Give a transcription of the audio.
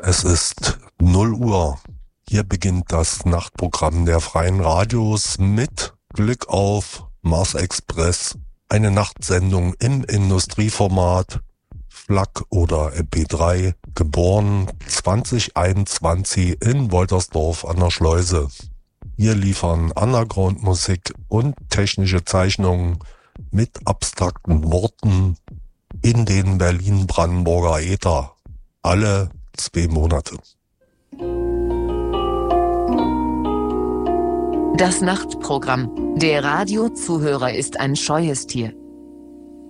Es ist 0 Uhr. Hier beginnt das Nachtprogramm der Freien Radios mit Glück auf Mars Express. Eine Nachtsendung im Industrieformat, FLAC oder MP3, geboren 2021 in Woltersdorf an der Schleuse. Wir liefern Underground-Musik und technische Zeichnungen mit abstrakten Worten in den Berlin-Brandenburger Äther. Alle 2 Monate. Das Nachtprogramm. Der Radiozuhörer ist ein scheues Tier.